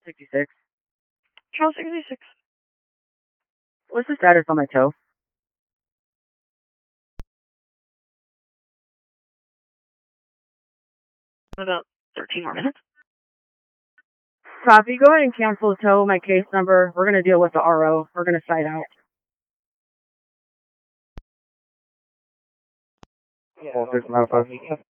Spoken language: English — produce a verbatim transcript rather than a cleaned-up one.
sixty-six. Charles sixty-six. What's the status on my tow? About thirteen more minutes. Copy. Go ahead and cancel the tow. My case number. We're going to deal with the R O. We're going to side out. Yeah, four six nine five.